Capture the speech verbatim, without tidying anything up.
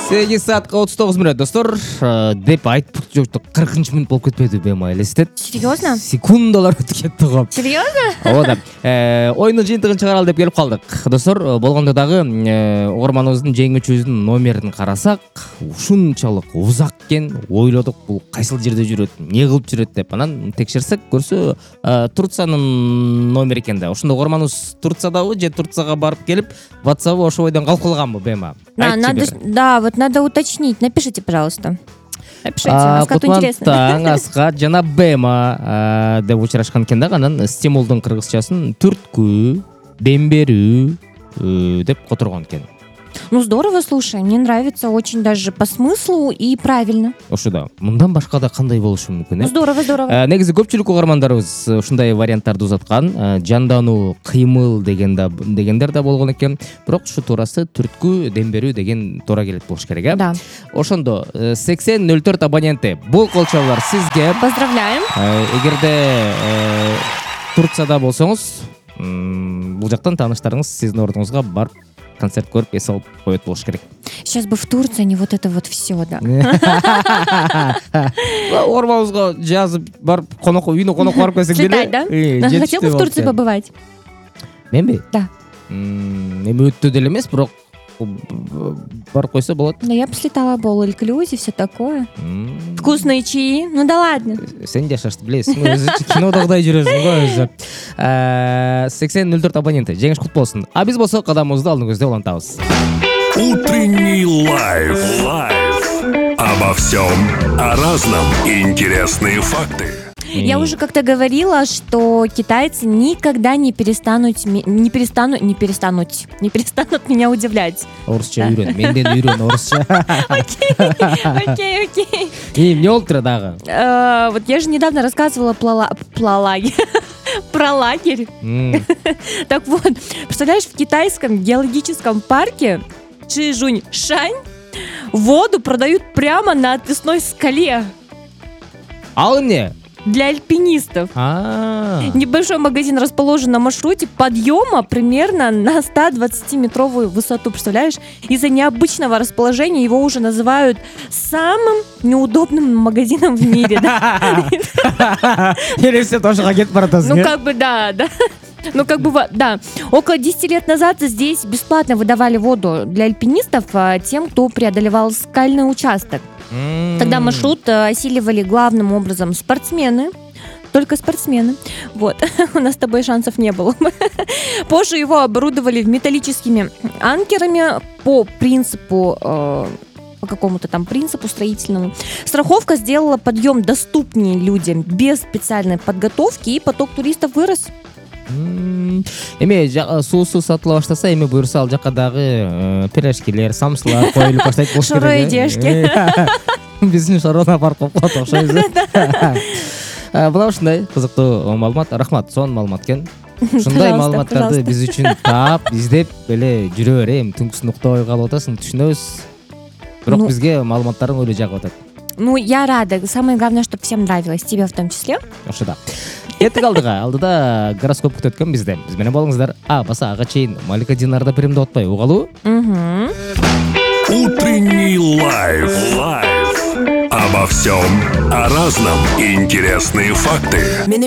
сегиз саатка отуз тогуз мүнөт достор деп айтып жоктук кыркынчы мүнөт болуп кетпеди бема элестет. Серьезно? Секундалар өтүп кетти го. Серьезно? Ооба. Оюндун жыйынтыгын чыгаралы деп келип калдык. Достор, болгондо дагы угарманыбыздын жеңүүчүсүнүн номерин карасак, ушунчалык узак экен, ойлодук бул кайсыл жерде жүрөт, эмне кылып жүрөт деп. Анан текшерсек, көрсө Турциянын номери экен да. Ошондо угарманыбыз Турциядабы же Турцияга барып келип, WhatsApp ошо бойдон калкылганбы бема? Да, надо, да, вот надо уточнить. Напишите, пожалуйста. Напишите, Аскату интересно. Таң Аскат жана Бема деп учурашкан экен да. Анан стимулдун кыргызчасын түрткү, дем берүү деп которгон экен. Ну здорово, слушай, мне нравится очень даже по смыслу и правильно. Ошо да. Мындан башка да кандай болушу мүмкүн, э? Здорово, здорово. Негизи көпчүлүк угармандарыбыз ушундай варианттарды узаткан. Жандануу, кыймыл деген да дегендер да болгон экен. Бирок ушу туурасы түрткү, дем берүү деген туура келет болуш керек, э? Да. Ошондо сексен нөл төрт абоненти. Бул колчоолор сизге. Поздравляем. Эгерде Турцияда болсоңуз, бул жактан тааныштарыңыз сиздин ордуңузга барып концерт көрүп эс алып коет болуш керек. Сейчас бы в Турции не вот это вот все, да. Угарманыбызга жазып барып конокко, үйүнө конокко барып келсек деле. Слетать, да? Хотел бы в Турции побывать? Менби? Да. Эми өтө деле эмес, бирок барып койсо болот. Ну я бы слетала, бол инклюзив, все такое. Вкусные чаи. Ну да ладно. Сен жашашты билесиң, өзү кинодогудай жүрөсүң го өзү. сексен нөл төрт абоненти. Жеңиш кут болсун. А биз болсо кадамыбызды алдын көздөп улантабыз. Утренний лайф. Лайф. Обо всем, о разном. Интересные факты. Я уже как-то говорила, что китайцы никогда не перестанут, не перестанут, не перестанут, не перестанут меня удивлять. Орусча үйрөн, менден үйрөн орусча. Окей, окей. И эмне болуптур дагы? Вот я же недавно рассказывала про лагерь. Про лагерь. Так вот, представляешь, в китайском геологическом парке Чжуньшань воду продают прямо на отвесной скале. Ал эмне? Для альпинистов. А-а-а. Небольшой магазин расположен на маршруте подъема примерно на сто двадцатиметровую высоту, представляешь? Из-за необычного расположения его уже называют самым неудобным магазином в мире. Или все тоже кетип баратасың? Ну как бы да, да. Ну, как бы, да. Около десяти лет назад здесь бесплатно выдавали воду для альпинистов тем, кто преодолевал скальный участок. Тогда маршрут осиливали главным образом спортсмены. Только спортсмены. Вот. У нас с тобой шансов не было. Позже его оборудовали металлическими анкерами по принципу... по какому-то там принципу строительному. Страховка сделала подъем доступнее людям без специальной подготовки, и поток туристов вырос. Эми суусу сатыла баштаса, эми буюрса ал жакка дагы пирожкилер, самсылар коюлуп баштайт болуш керек. Шоро идешки. Биздин шороно барып калат окшойбуз. Була ушундай кызыктуу маалымат. Рахмат, сонун маалымат экен. Ушундай маалыматтарды биз үчүн таап, издеп эле жүрө бер. Эми түнкүсүн уктабай калып атасың, түшүнөбүз. Бирок бизге маалыматтарың өйдө жагып атат. Ну, я рада. Самое главное, чтобы всем нравилось, тебе в том числе. Ошо да. Кеттик алдыга. Алдыда гороскоп күтөт экен бизде. Биз менен болуңуздар. А, баса ага чейин Малика Динарда приемдеп атпай, угалуу? Угу. Утренний лайф. Лайф. Обо всем, о разном. Интересные факты.